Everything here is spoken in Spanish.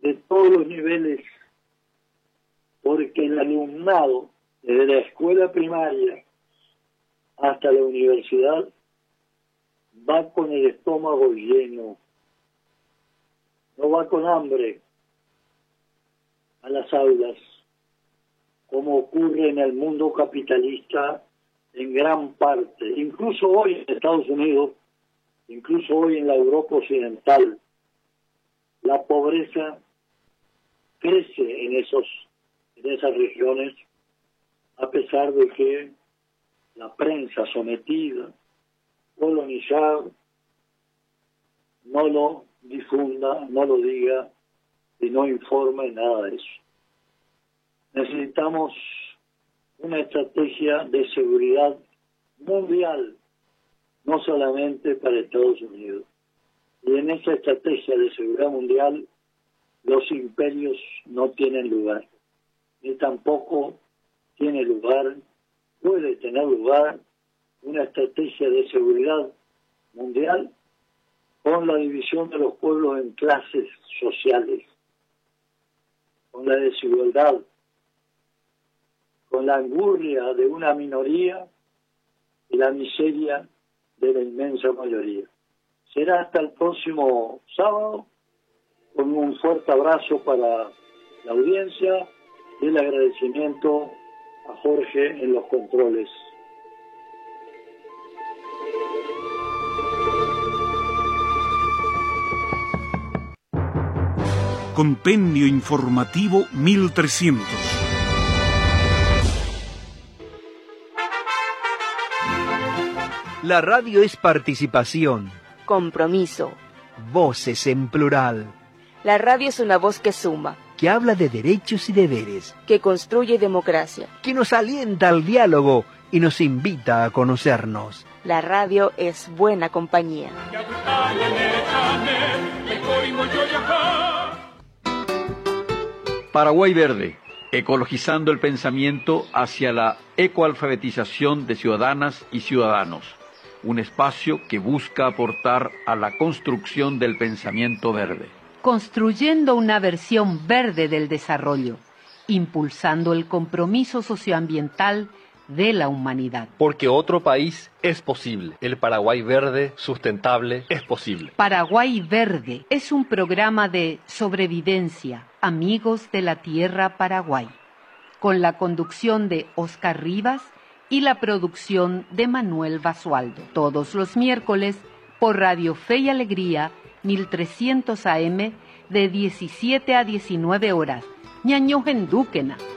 de todos los niveles, porque el alumnado, desde la escuela primaria hasta la universidad, va con el estómago lleno, no va con hambre a las aulas, como ocurre en el mundo capitalista en gran parte, incluso hoy en Estados Unidos, incluso hoy en la Europa occidental. La pobreza crece en esas regiones, a pesar de que la prensa sometida, colonizada, no lo difunda, no lo diga y no informe nada de eso. Necesitamos una estrategia de seguridad mundial, no solamente para Estados Unidos. Y en esa estrategia de seguridad mundial, los imperios no tienen lugar, ni tampoco puede tener lugar una estrategia de seguridad mundial con la división de los pueblos en clases sociales, con la desigualdad, con la angurria de una minoría y la miseria de la inmensa mayoría. Será hasta el próximo sábado, con un fuerte abrazo para la audiencia y el agradecimiento a Jorge en los controles. Compendio Informativo 1300. La radio es participación, compromiso, voces en plural, La radio es una voz que suma, que habla de derechos y deberes, que construye democracia, que nos alienta al diálogo y nos invita a conocernos. La radio es buena compañía. Paraguay Verde, ecologizando el pensamiento hacia la ecoalfabetización de ciudadanas y ciudadanos. Un espacio que busca aportar a la construcción del pensamiento verde. Construyendo una versión verde del desarrollo, impulsando el compromiso socioambiental de la humanidad. Porque otro país es posible. El Paraguay Verde sustentable es posible. Paraguay Verde es un programa de sobrevivencia, amigos de la tierra Paraguay, con la conducción de Oscar Rivas y la producción de Manuel Basualdo. Todos los miércoles por Radio Fe y Alegría, 1300 AM, de 17 a 19 horas. Ñañojen Dúquena.